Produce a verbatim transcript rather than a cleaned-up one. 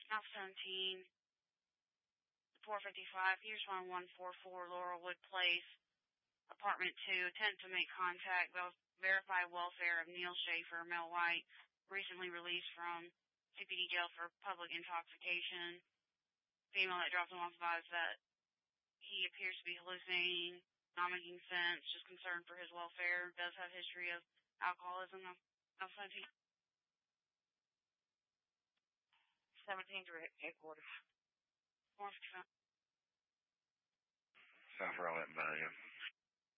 South seventeen, four fifty-five, here's one one four four Laurelwood Place, Apartment two, attempt to make contact, well, verify welfare of Neil Schaefer, male white, recently released from C P D jail for public intoxication. Female that dropped him off advised that he appears to be hallucinating, not making sense, just concerned for his welfare, does have history of alcoholism. South seventeen. seventeen direct headquarters. four fifty-five. South Rowlett, Maria.